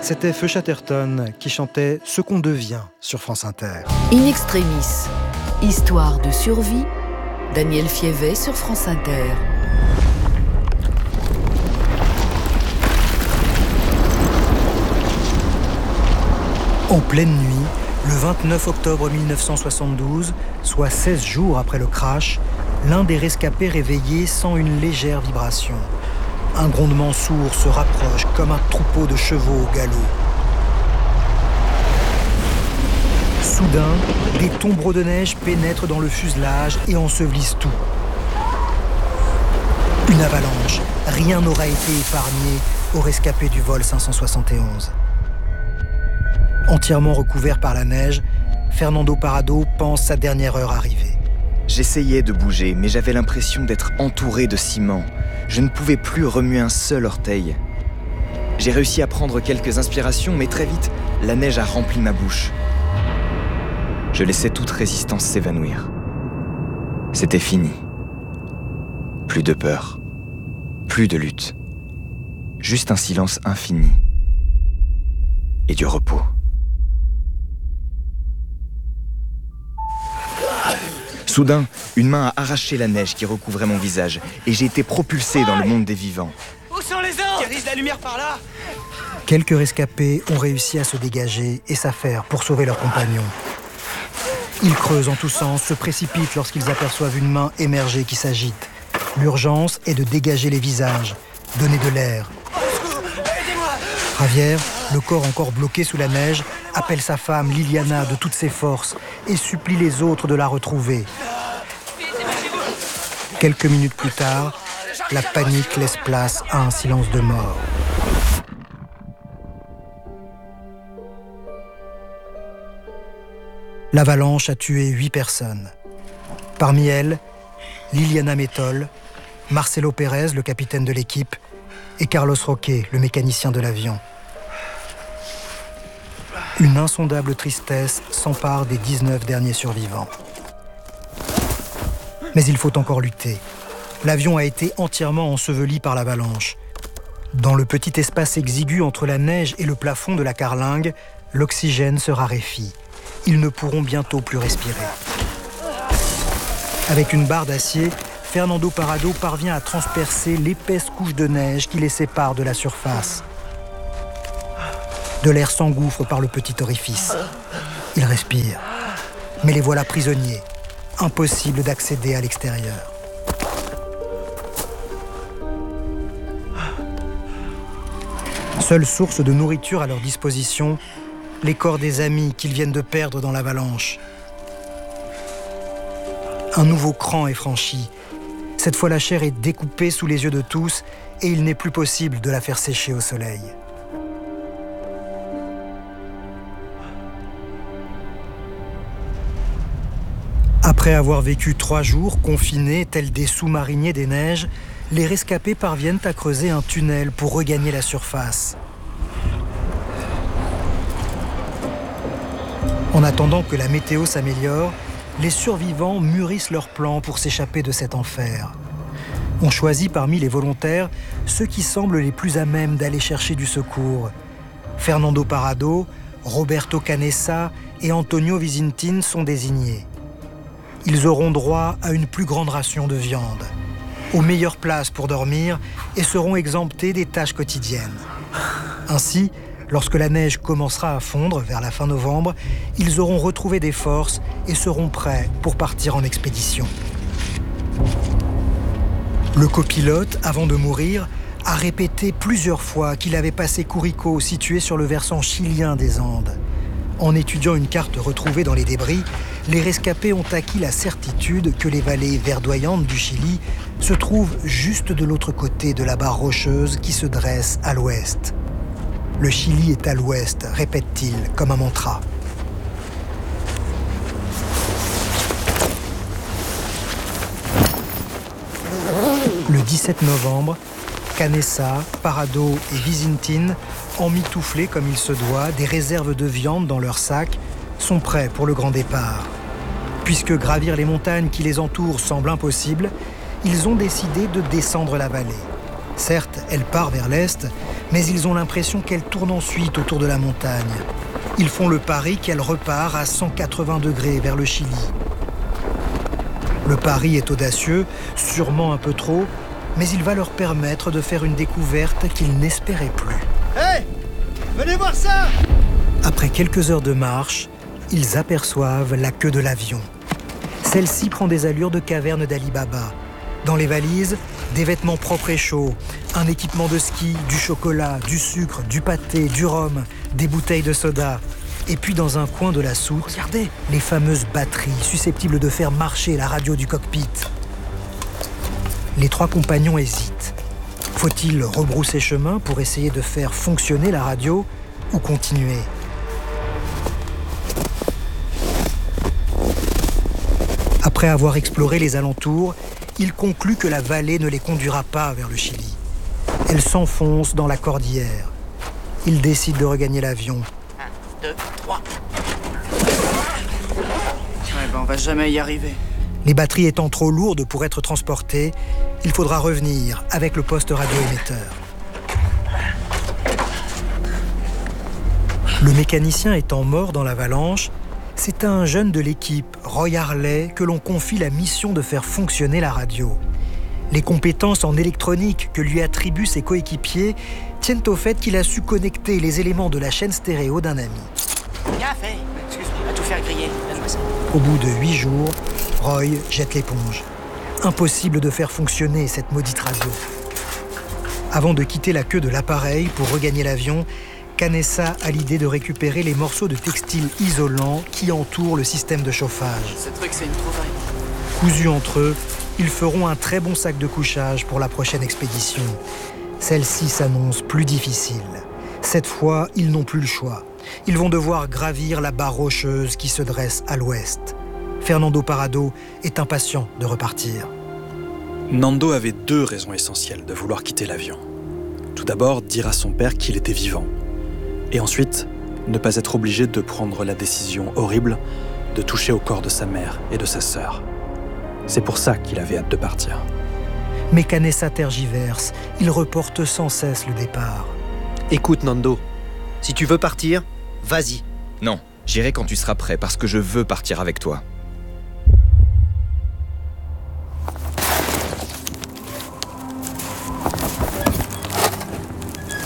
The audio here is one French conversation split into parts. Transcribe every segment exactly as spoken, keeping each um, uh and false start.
C'était Feu Chatterton qui chantait « Ce qu'on devient » sur France Inter. In extremis, histoire de survie, Daniel Fievet sur France Inter. En pleine nuit, le vingt-neuf octobre mille neuf cent soixante-douze, soit seize jours après le crash, l'un des rescapés réveillés sent une légère vibration. Un grondement sourd se rapproche comme un troupeau de chevaux au galop. Soudain, des tombereaux de neige pénètrent dans le fuselage et ensevelissent tout. Une avalanche, rien n'aura été épargné aux rescapés du vol cinq cent soixante et onze. Entièrement recouvert par la neige, Fernando Parrado pense sa dernière heure arrivée. J'essayais de bouger, mais j'avais l'impression d'être entouré de ciment. Je ne pouvais plus remuer un seul orteil. J'ai réussi à prendre quelques inspirations, mais très vite, la neige a rempli ma bouche. Je laissais toute résistance s'évanouir. C'était fini. Plus de peur. Plus de lutte. Juste un silence infini. Et du repos. Soudain, une main a arraché la neige qui recouvrait mon visage et j'ai été propulsé dans le monde des vivants. Où sont les autres? Il y a de la lumière par là. Quelques rescapés ont réussi à se dégager et s'affairent pour sauver leurs compagnons. Ils creusent en tous sens, se précipitent lorsqu'ils aperçoivent une main émerger qui s'agite. L'urgence est de dégager les visages, donner de l'air. Javier, le corps encore bloqué sous la neige, appelle sa femme Liliana de toutes ses forces et supplie les autres de la retrouver. Quelques minutes plus tard, la panique laisse place à un silence de mort. L'avalanche a tué huit personnes. Parmi elles, Liliana Mettol, Marcelo Pérez, le capitaine de l'équipe, et Carlos Roque, le mécanicien de l'avion. Une insondable tristesse s'empare des dix-neuf derniers survivants. Mais il faut encore lutter. L'avion a été entièrement enseveli par l'avalanche. Dans le petit espace exigu entre la neige et le plafond de la carlingue, l'oxygène se raréfie. Ils ne pourront bientôt plus respirer. Avec une barre d'acier, Fernando Parrado parvient à transpercer l'épaisse couche de neige qui les sépare de la surface. De l'air s'engouffre par le petit orifice. Ils respirent, mais les voilà prisonniers. Impossible d'accéder à l'extérieur. Seule source de nourriture à leur disposition, les corps des amis qu'ils viennent de perdre dans l'avalanche. Un nouveau cran est franchi. Cette fois, la chair est découpée sous les yeux de tous et il n'est plus possible de la faire sécher au soleil. Après avoir vécu trois jours confinés tels des sous-mariniers des neiges, les rescapés parviennent à creuser un tunnel pour regagner la surface. En attendant que la météo s'améliore, les survivants mûrissent leurs plans pour s'échapper de cet enfer. On choisit parmi les volontaires ceux qui semblent les plus à même d'aller chercher du secours. Fernando Parrado, Roberto Canessa et Antonio Vizintin sont désignés. Ils auront droit à une plus grande ration de viande, aux meilleures places pour dormir et seront exemptés des tâches quotidiennes. Ainsi, lorsque la neige commencera à fondre vers la fin novembre, ils auront retrouvé des forces et seront prêts pour partir en expédition. Le copilote, avant de mourir, a répété plusieurs fois qu'il avait passé Curico, situé sur le versant chilien des Andes. En étudiant une carte retrouvée dans les débris, les rescapés ont acquis la certitude que les vallées verdoyantes du Chili se trouvent juste de l'autre côté de la barre rocheuse qui se dresse à l'ouest. Le Chili est à l'ouest, répète-t-il comme un mantra. Le dix-sept novembre, Canessa, Parrado et Vizintin, emmitouflés comme il se doit, des réserves de viande dans leurs sacs, sont prêts pour le grand départ. Puisque gravir les montagnes qui les entourent semble impossible, ils ont décidé de descendre la vallée. Certes, elle part vers l'est, Mais ils ont l'impression qu'elle tourne ensuite autour de la montagne. Ils font le pari qu'elle repart à cent quatre-vingts degrés vers le Chili. Le pari est audacieux, sûrement un peu trop, mais il va leur permettre de faire une découverte qu'ils n'espéraient plus. Hé hey, venez voir ça! Après quelques heures de marche, ils aperçoivent la queue de l'avion. Celle-ci prend des allures de caverne d'Ali Baba. Dans les valises, des vêtements propres et chauds, un équipement de ski, du chocolat, du sucre, du pâté, du rhum, des bouteilles de soda. Et puis dans un coin de la soute, regardez, les fameuses batteries susceptibles de faire marcher la radio du cockpit. Les trois compagnons hésitent. Faut-il rebrousser chemin pour essayer de faire fonctionner la radio ou continuer ? Après avoir exploré les alentours, ils concluent que la vallée ne les conduira pas vers le Chili. Elle s'enfonce dans la cordillère. Ils décident de regagner l'avion. Un, deux, trois. Ouais, ben on va jamais y arriver. Les batteries étant trop lourdes pour être transportées, il faudra revenir avec le poste radio-émetteur. Le mécanicien étant mort dans l'avalanche, c'est à un jeune de l'équipe, Roy Harley, que l'on confie la mission de faire fonctionner la radio. Les compétences en électronique que lui attribuent ses coéquipiers tiennent au fait qu'il a su connecter les éléments de la chaîne stéréo d'un ami. Bien fait. Excuse-moi, on va tout faire griller. Donne-moi ça. Au bout de huit jours, Roy jette l'éponge. Impossible de faire fonctionner cette maudite radio. Avant de quitter la queue de l'appareil pour regagner l'avion, Canessa a l'idée de récupérer les morceaux de textile isolants qui entourent le système de chauffage. Ce truc, c'est une trouvaille. Cousus entre eux, ils feront un très bon sac de couchage pour la prochaine expédition. Celle-ci s'annonce plus difficile. Cette fois, ils n'ont plus le choix. Ils vont devoir gravir la barre rocheuse qui se dresse à l'ouest. Fernando Parrado est impatient de repartir. Nando avait deux raisons essentielles de vouloir quitter l'avion. Tout d'abord, dire à son père qu'il était vivant. Et ensuite, ne pas être obligé de prendre la décision horrible de toucher au corps de sa mère et de sa sœur. C'est pour ça qu'il avait hâte de partir. Mais Canessa tergiverse. Il reporte sans cesse le départ. Écoute, Nando, si tu veux partir, vas-y. Non, j'irai quand tu seras prêt parce que je veux partir avec toi.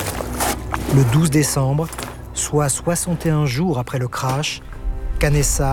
Le douze décembre, soit soixante et un jours après le crash, Canessa